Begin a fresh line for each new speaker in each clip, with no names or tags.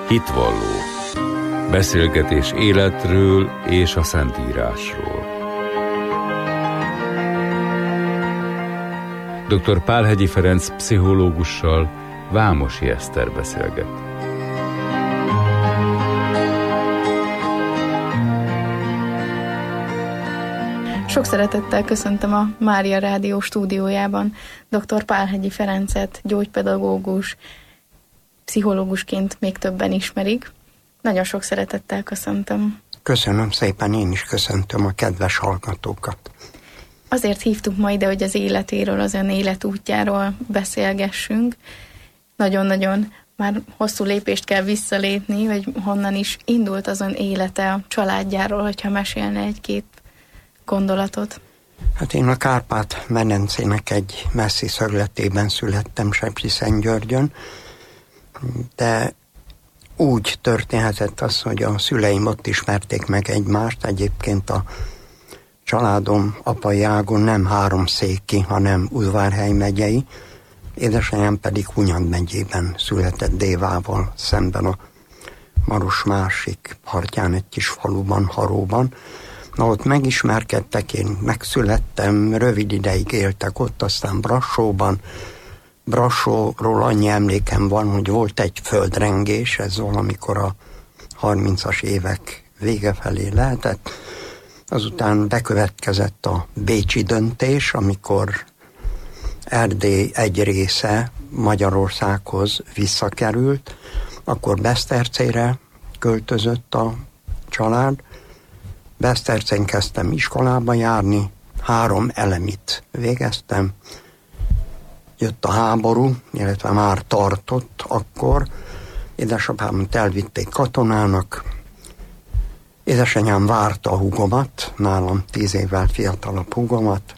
Hitvalló. Beszélgetés életről és a Szentírásról. Dr. Pálhegyi Ferenc pszichológussal Vámosi Eszter beszélget.
Sok szeretettel köszöntöm a Mária Rádió stúdiójában dr. Pálhegyi Ferencet, gyógypedagógus, pszichológusként még többen ismerik. Nagyon sok szeretettel köszöntöm.
Köszönöm szépen, én is köszöntöm a kedves hallgatókat.
Azért hívtuk ma ide, hogy az életéről, az ön életútjáról beszélgessünk. Nagyon-nagyon már hosszú lépést kell visszalépni, hogy honnan is indult az ön élete, a családjáról, hogyha mesélne egy-két gondolatot.
Hát én a Kárpát-medencének egy messzi szögletében születtem, Sepsiszentgyörgyön, de úgy történhetett az, hogy a szüleim ott ismerték meg egymást. Egyébként a családom apai ágon nem háromszéki, hanem Udvarhely megyei, édesanyám pedig Hunyad megyében született Dévával szemben a Maros másik partján egy kis faluban, Haróban. Na, ott megismerkedtek, én megszülettem, rövid ideig éltek ott, aztán Brassóban. Brassóról annyi emlékem van, hogy volt egy földrengés, ez valamikor a 30-as évek vége felé lehetett. Azután bekövetkezett a bécsi döntés, amikor Erdély egy része Magyarországhoz visszakerült, akkor Besztercére költözött a család. Besztercén kezdtem iskolába járni, 3 elemit végeztem. Jött a háború, illetve már tartott akkor. Édesapámat elvitték katonának. Édesanyám várta a húgomat, nálam 10 évvel fiatalabb húgomat.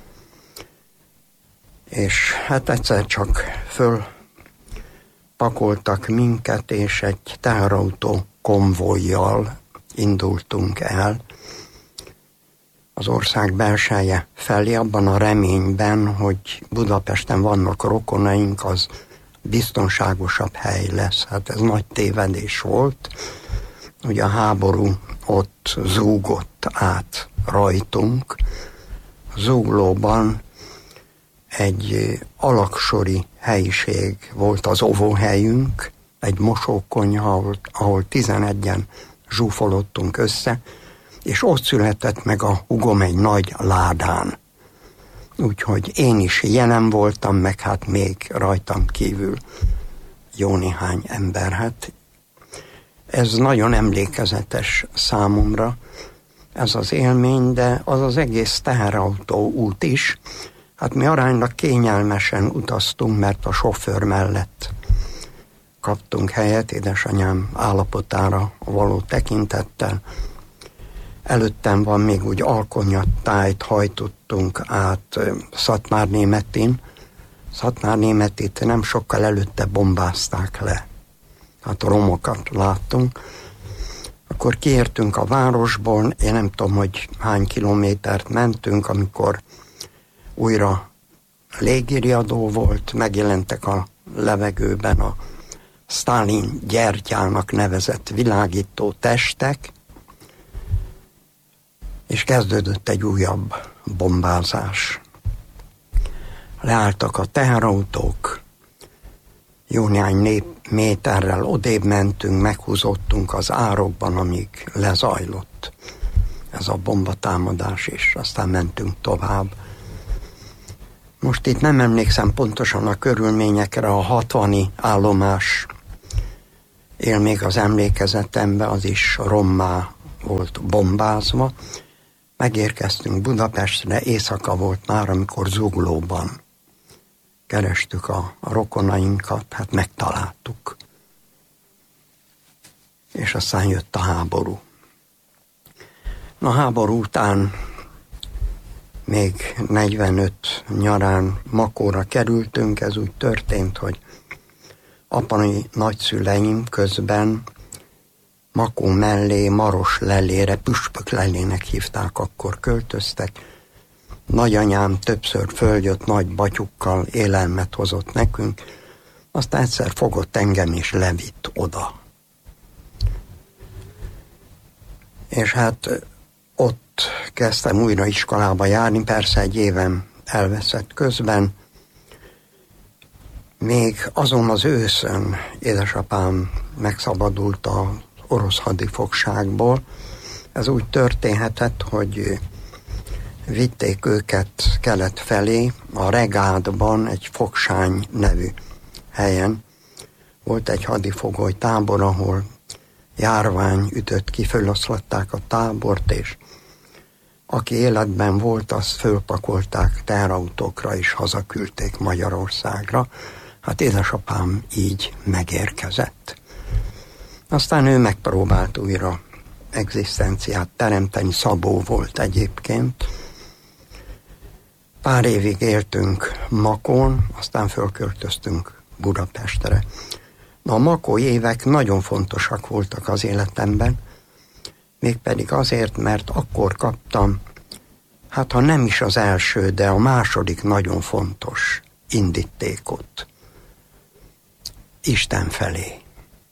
És hát egyszer csak fölpakoltak minket, és egy teherautó konvojjal indultunk el az ország belseje felé, abban a reményben, hogy Budapesten vannak rokonaink, az biztonságosabb hely lesz. Hát ez nagy tévedés volt. Ugye a háború ott zúgott át rajtunk. Zuglóban egy alaksori helyiség volt az óvóhelyünk, egy mosókonyha, ahol 11-en zsúfolottunk össze, és ott született meg a húgom egy nagy ládán. Úgyhogy én is jelen voltam, meg hát még rajtam kívül jó néhány ember. Hát ez nagyon emlékezetes számomra, ez az élmény, de az az egész teherautó út is. Hát mi aránylag kényelmesen utaztunk, mert a sofőr mellett kaptunk helyet, édesanyám állapotára való tekintettel. Előttem van még úgy Alkonyatájt hajtottunk át Szatmárnémetin. Szatmárnémetit nem sokkal előtte bombázták le. Hát romokat láttunk. Akkor kiértünk a városból, én nem tudom, hogy hány kilométert mentünk, amikor újra légiriadó volt, megjelentek a levegőben a Sztálin gyertyának nevezett világító testek, és kezdődött egy újabb bombázás. Leálltak a teherautók, jó néhány méterrel odébb mentünk, meghúzottunk az árokban, amíg lezajlott ez a bombatámadás, és aztán mentünk tovább. Most itt nem emlékszem pontosan a körülményekre, a 60-i állomás él még az emlékezetembe, az is rommá volt bombázva. Megérkeztünk Budapestre, éjszaka volt már, amikor Zuglóban kerestük a rokonainkat, hát megtaláltuk. És aztán jött a háború. A háború után még 45 nyarán Makóra kerültünk, ez úgy történt, hogy apai nagyszüleim közben Makó mellé, Maros lelére, Püspök lelének hívták, akkor költöztek. Nagyanyám többször följött nagy batyukkal, élelmet hozott nekünk, aztán egyszer fogott engem és levitt oda. És hát ott kezdtem újra iskolába járni, persze egy évem elveszett közben. Még azon az őszön édesapám megszabadult az orosz hadifogságból. Ez úgy történhetett, hogy vitték őket kelet felé, a Regádban, egy Fogsány nevű helyen. Volt egy hadifogoly tábor, ahol járvány ütött ki, föloszlatták a tábort, és aki életben volt, azt fölpakolták teherautókra, és hazaküldték Magyarországra. Hát édesapám így megérkezett. Aztán ő megpróbált újra egzisztenciát teremteni, szabó volt egyébként. Pár évig éltünk Makón, aztán fölköltöztünk Budapestre. Na, a makói évek nagyon fontosak voltak az életemben, mégpedig azért, mert akkor kaptam, hát ha nem is az első, de a második nagyon fontos indítékot Isten felé.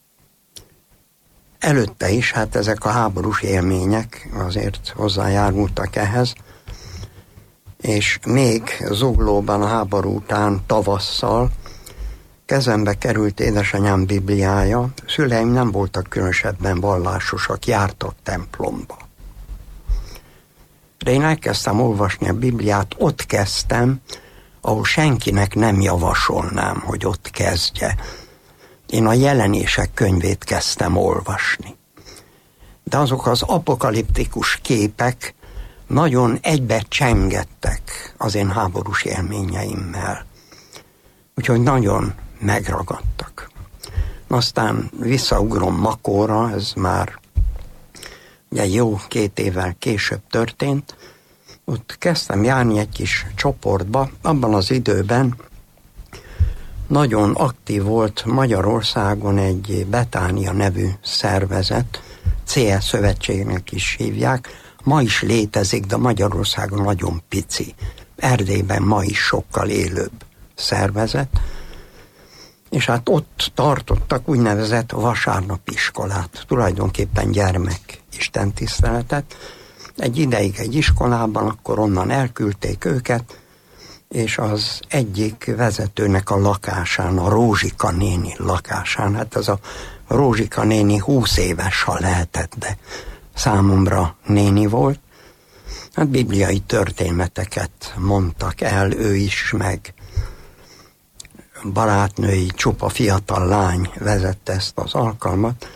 Előtte is, hát ezek a háborús élmények azért hozzájárultak ehhez, és még Zuglóban a háború után tavasszal kezembe került édesanyám Bibliája. Szüleim nem voltak különösebben vallásosak, jártak templomba. De én elkezdtem olvasni a Bibliát, ott kezdtem, ahol senkinek nem javasolnám, hogy ott kezdje. Én a Jelenések könyvét kezdtem olvasni. De azok az apokaliptikus képek nagyon egybe csengettek az én háborús élményeimmel. Úgyhogy nagyon megragadtak. Aztán visszaugrom Makóra, ez már ugye jó 2 évvel később történt. Ott kezdtem járni egy kis csoportba. Abban az időben nagyon aktív volt Magyarországon egy Betánia nevű szervezet, CL Szövetségnek is hívják. Ma is létezik, de Magyarországon nagyon pici. Erdélyben ma is sokkal élőbb szervezet. És hát ott tartottak úgynevezett vasárnapiskolát, tulajdonképpen gyermek istentiszteletet. Egy ideig egy iskolában, akkor onnan elküldték őket, és az egyik vezetőnek a lakásán, a Rózsika néni lakásán, hát ez a Rózsika néni 20 éves, ha lehetett, de számomra néni volt. Hát bibliai történeteket mondtak el, ő is, meg barátnői, csupa fiatal lány vezette ezt az alkalmat.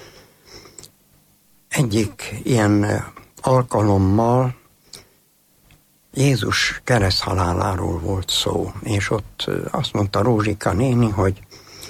Egyik ilyen alkalommal Jézus kereszthaláláról volt szó, és ott azt mondta Rózsika néni, hogy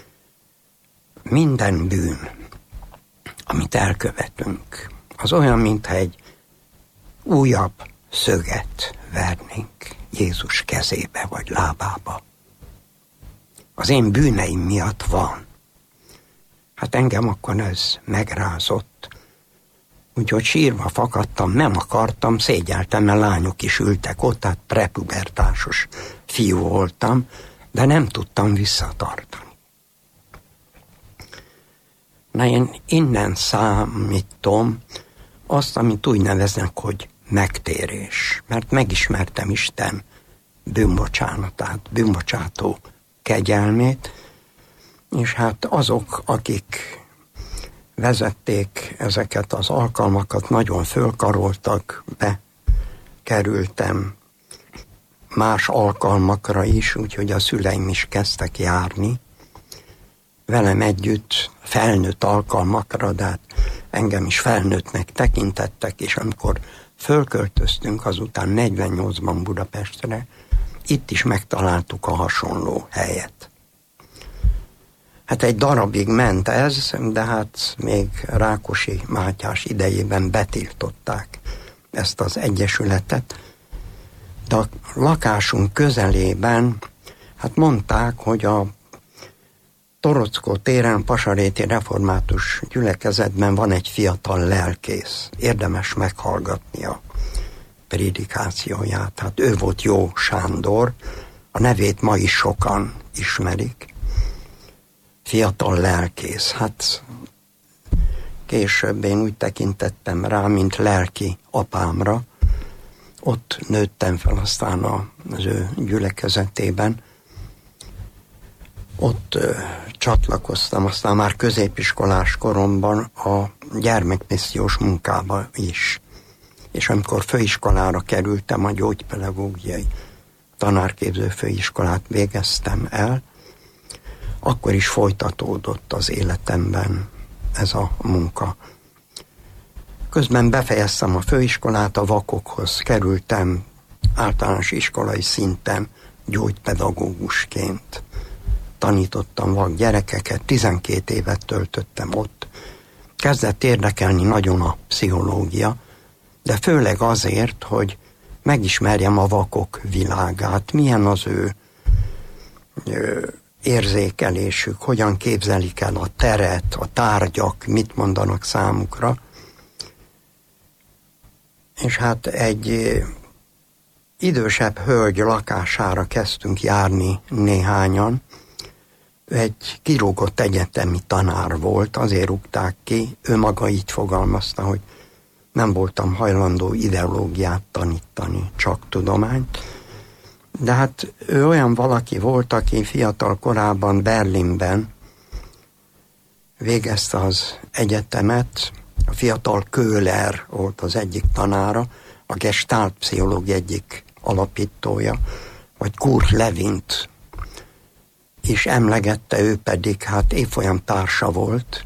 minden bűn, amit elkövetünk, az olyan, mintha egy újabb szöget vernénk Jézus kezébe vagy lábába. Az én bűneim miatt van. Hát engem akkor ez megrázott. Úgyhogy sírva fakadtam, nem akartam, szégyeltem, mert lányok is ültek ott, tehát prepubertásos fiú voltam, de nem tudtam visszatartani. Na, én innen számítom azt, amit úgy neveznek, hogy megtérés. Mert megismertem Isten bűnbocsánatát, bűnbocsátó kegyelmét, és hát azok, akik vezették ezeket az alkalmakat, nagyon fölkaroltak, bekerültem más alkalmakra is, úgyhogy a szüleim is kezdtek járni velem együtt felnőtt alkalmakra, de hát engem is felnőttnek tekintettek, és amikor fölköltöztünk azután 48-ban Budapestre, itt is megtaláltuk a hasonló helyet. Hát egy darabig ment ez, de hát még Rákosi Mátyás idejében betiltották ezt az egyesületet. De a lakásunk közelében, hát mondták, hogy a Torockó téren, Pasaréti Református Gyülekezetben van egy fiatal lelkész. Érdemes meghallgatni a prédikációját. Hát ő volt Jó Sándor, a nevét ma is sokan ismerik. Fiatal lelkész. Hát később én úgy tekintettem rá, mint lelki apámra. Ott nőttem fel aztán az ő gyülekezetében. Ott csatlakoztam aztán már középiskolás koromban a gyermekmissziós munkába is. És amikor főiskolára kerültem, a gyógypedagógiai tanárképző főiskolát végeztem el, akkor is folytatódott az életemben ez a munka. Közben befejeztem a főiskolát, a vakokhoz kerültem általános iskolai szinten gyógypedagógusként. Tanítottam vak gyerekeket, 12 évet töltöttem ott. Kezdett érdekelni nagyon a pszichológia, de főleg azért, hogy megismerjem a vakok világát, milyen az ő érzékelésük, hogyan képzelik el a teret, a tárgyak, mit mondanak számukra. És hát egy idősebb hölgy lakására kezdtünk járni néhányan. Egy kirúgott egyetemi tanár volt, azért rúgták ki, ő maga így fogalmazta, hogy nem voltam hajlandó ideológiát tanítani, csak tudományt. De hát ő olyan valaki volt, aki fiatal korában Berlinben végezte az egyetemet, a fiatal Köhler volt az egyik tanára, a Gestalt pszichológia egyik alapítója, vagy Kurt Lewint is emlegette, ő pedig hát évfolyam társa volt.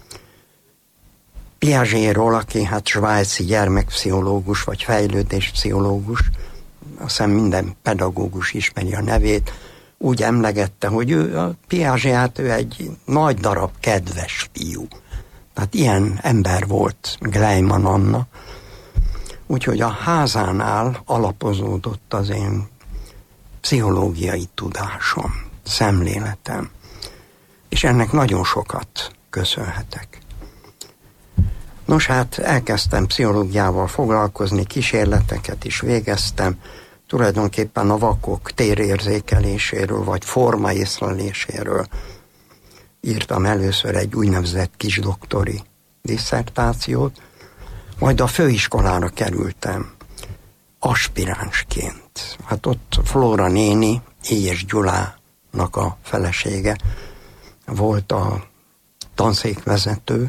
Piagetról, aki hát svájci gyermekpszichológus, vagy fejlődéspszichológus, azt hiszem minden pedagógus ismeri a nevét, úgy emlegette, hogy ő, a Piaget, ő egy nagy darab kedves fiú. Tehát ilyen ember volt Gleiman Anna. Úgyhogy a házánál alapozódott az én pszichológiai tudásom, szemléletem. És ennek nagyon sokat köszönhetek. Nos, hát elkezdtem pszichológiával foglalkozni, kísérleteket is végeztem, tulajdonképpen a vakok térérzékeléséről, vagy formaészleléséről írtam először egy úgynevezett kisdoktori disszertációt, majd a főiskolára kerültem aspiránsként. Hát ott Flóra néni, Éjes Gyulának a felesége volt a tanszékvezető.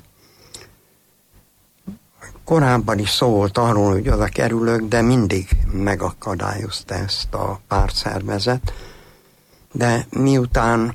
Korábban is szó volt arról, hogy oda kerülök, de mindig megakadályozta ezt a pártszervezet. De miután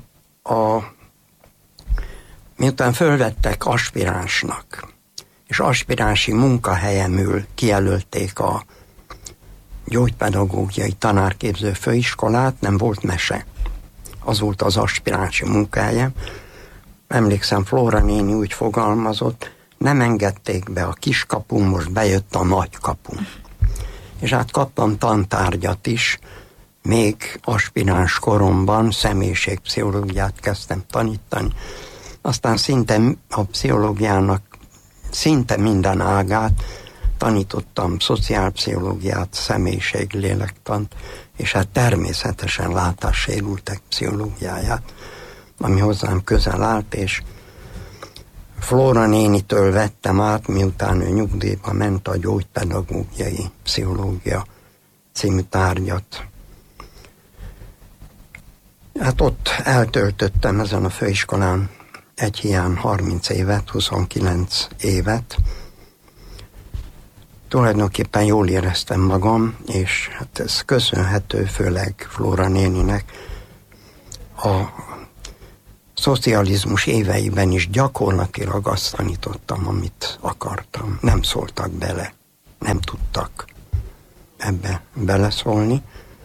fölvettek aspiránsnak, és aspiránsi munkahelyemül kijelölték a gyógypedagógiai tanárképző főiskolát, nem volt mese. Az volt az aspiránsi munkahelyem. Emlékszem, Flóra néni úgy fogalmazott, nem engedték be a kiskapun, most bejött a nagykapun. És hát kaptam tantárgyat is, még aspiráns koromban személyiségpszichológiát kezdtem tanítani. Aztán szinte a pszichológiának szinte minden ágát tanítottam, szociálpszichológiát, személyiséglélektant, és hát természetesen látássérültek pszichológiáját, ami hozzám közel állt, és Flóra nénitől vettem át, miután ő nyugdíjba ment, a gyógypedagógiai pszichológia című tárgyat. Hát ott eltöltöttem ezen a főiskolán egy hiány 30 évet, 29 évet. Tulajdonképpen jól éreztem magam, és hát ez köszönhető főleg Flóra néninek. A szocializmus éveiben is gyakorlatilag azt tanítottam, amit akartam. Nem szóltak bele, nem tudtak ebbe beleszólni.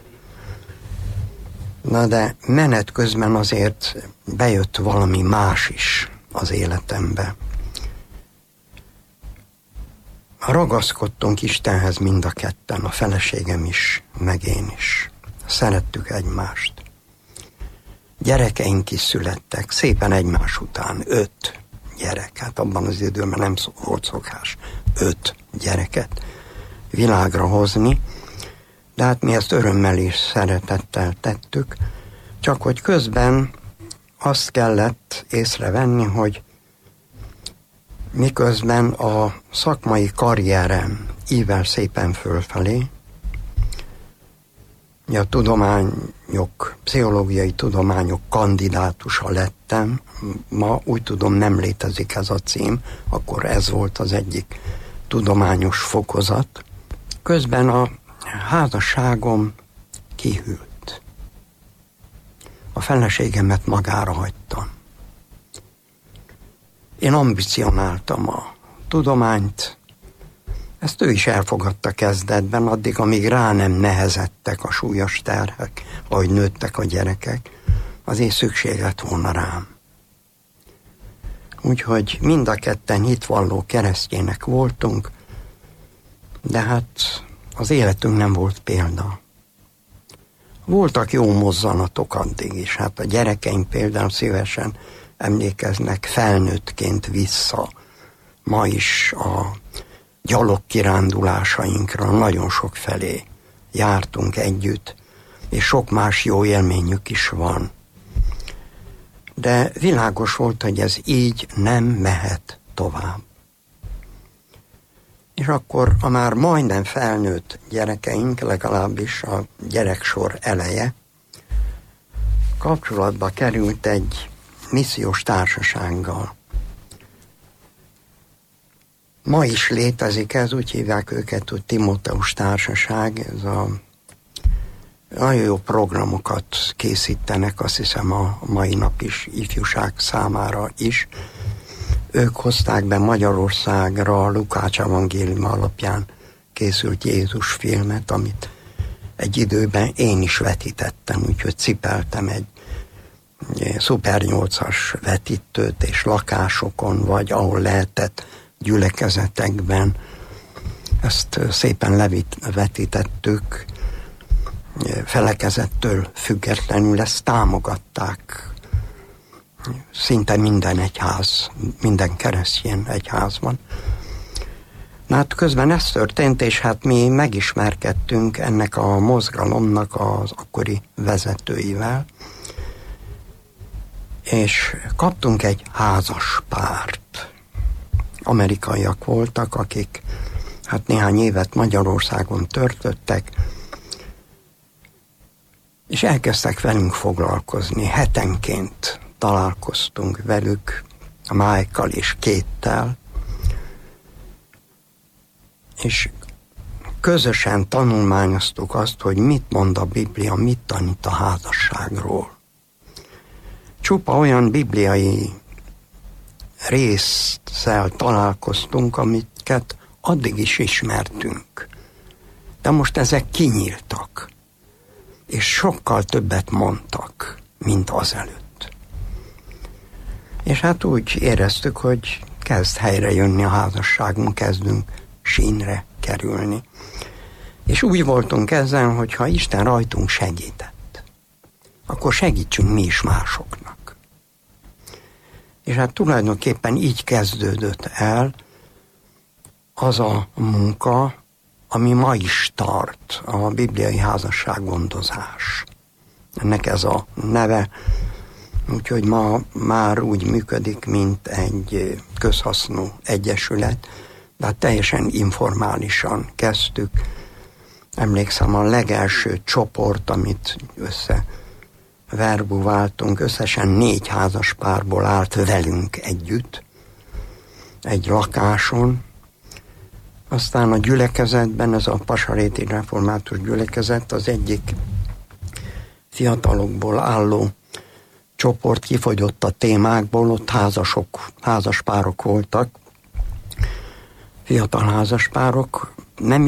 Na de menet közben azért bejött valami más is az életembe. Ragaszkodtunk Istenhez mind a ketten, a feleségem is, meg én is. Szerettük egymást. Gyerekeink is születtek, szépen egymás után, 5 gyerek. Hát abban az időben nem volt szokás 5 gyereket világra hozni, de hát mi ezt örömmel és szeretettel tettük, csak hogy közben azt kellett észrevenni, hogy miközben a szakmai karrierem ível szépen fölfelé, a tudományok, pszichológiai tudományok kandidátusa lettem. Ma úgy tudom, nem létezik ez a cím, akkor ez volt az egyik tudományos fokozat. Közben a házasságom kihűlt. A feleségemet magára hagytam. Én ambicionáltam a tudományt, ezt ő is elfogadta kezdetben, addig, amíg rá nem nehezettek a súlyos terhek, ahogy nőttek a gyerekek, azért szükség lett volna rám. Úgyhogy mind a ketten hitvalló keresztjének voltunk, de hát az életünk nem volt példa. Voltak jó mozzanatok addig is, hát a gyerekeim például szívesen emlékeznek felnőttként vissza. Ma is a gyalogkirándulásainkra nagyon sok felé jártunk együtt, és sok más jó élményük is van. De világos volt, hogy ez így nem mehet tovább. És akkor a már majdnem felnőtt gyerekeink, legalábbis a gyereksor eleje, kapcsolatba került egy missziós társasággal. Ma is létezik ez, úgy hívják őket, hogy Timóteus Társaság, ez a nagyon jó programokat készítenek, azt hiszem a mai nap is, ifjúság számára is. Ők hozták be Magyarországra a Lukács evangélium alapján készült Jézus filmet, amit egy időben én is vetítettem, úgyhogy cipeltem egy Szuper 8-as vetítőt, és lakásokon, vagy ahol lehetett, gyülekezetekben. Ezt szépen vetítettük, felekezettől függetlenül ezt támogatták. Szinte minden egyház, minden keresztény egyházban. Na hát közben ez történt, és hát mi megismerkedtünk ennek a mozgalomnak az akkori vezetőivel, és kaptunk egy házas párt. Amerikaiak voltak, akik hát néhány évet Magyarországon töltöttek, és elkezdtek velünk foglalkozni. Hetenként találkoztunk velük, a Mike-kal és Kéttel, és közösen tanulmányoztuk azt, hogy mit mond a Biblia, mit tanít a házasságról. Csupa olyan bibliai résszel találkoztunk, amiket addig is ismertünk. De most ezek kinyíltak, és sokkal többet mondtak, mint azelőtt. És hát úgy éreztük, hogy kezd helyre jönni a házasságunk, kezdünk sínre kerülni. És úgy voltunk ezzel, hogy ha Isten rajtunk segített, akkor segítsünk mi is másoknak. És hát tulajdonképpen így kezdődött el az a munka, ami ma is tart, a bibliai házassággondozás. Ennek ez a neve, úgyhogy ma már úgy működik, mint egy közhasznú egyesület, de hát teljesen informálisan kezdtük. Emlékszem, a legelső csoport, amit verbuváltunk, összesen 4 házaspárból állt velünk együtt, egy lakáson. Aztán a gyülekezetben, ez a Pasaréti Református Gyülekezet, az egyik fiatalokból álló csoport kifogyott a témákból, ott házaspárok voltak, fiatal házaspárok, nem